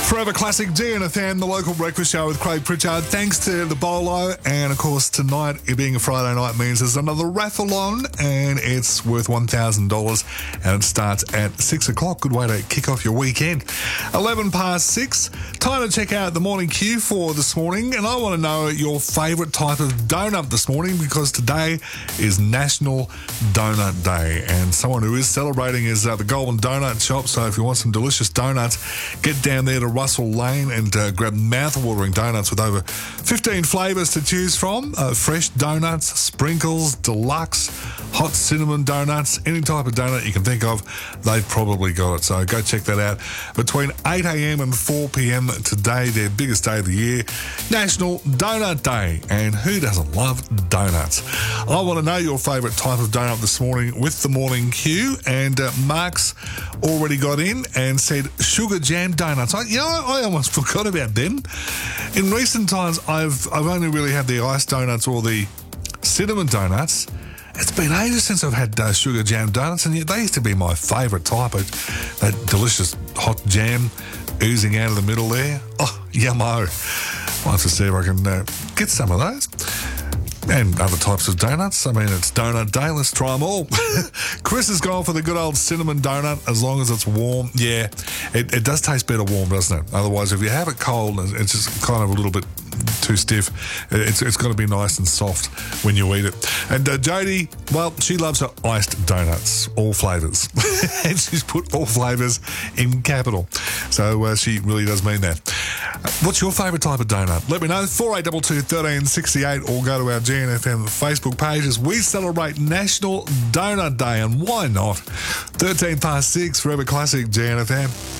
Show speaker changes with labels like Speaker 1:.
Speaker 1: Forever Classic DNFM, the local breakfast show with Craig Pritchard. Thanks to the Bolo, and of course tonight, it being a Friday night, means there's another raffle on, and it's worth $1,000, and it starts at 6 o'clock. Good way to kick off your weekend. 11 past 6, time to check out the morning queue for this morning, and I want to know your favourite type of donut this morning, because today is National Donut Day, and someone who is celebrating is the Golden Donut Shop. So if you want some delicious donuts, get down there to Russell Lane and grab mouth-watering donuts with over 15 flavours to choose from. Fresh donuts, sprinkles, deluxe, hot cinnamon donuts, any type of donut you can think of, they've probably got it. So go check that out. Between 8 a.m. and 4 p.m. today, their biggest day of the year, National Donut Day. And who doesn't love donuts? I want to know your favourite type of donut this morning with the morning queue. And Mark's already got in and said sugar jam donuts. I almost forgot about them. In recent times, I've only really had the ice donuts or the cinnamon donuts. It's been ages since I've had sugar jam donuts, and yet they used to be my favourite type of that delicious hot jam oozing out of the middle there. Oh, yummo. I'll have to see if I can get some of those. And other types of donuts. I mean, it's donut day. Let's try them all. Chris has gone for the good old cinnamon donut, as long as it's warm. Yeah, it does taste better warm, doesn't it? Otherwise, if you have it cold, it's just kind of a little bit too stiff. It's got to be nice and soft when you eat it. And Jodie, well, she loves her iced donuts, all flavours. And she's put all flavours in capital. So she really does mean that. What's your favourite type of donut? Let me know. 4822 1368, or go to our GNFM Facebook page as we celebrate National Donut Day. And why not? 13 past 6, Forever Classic GNFM.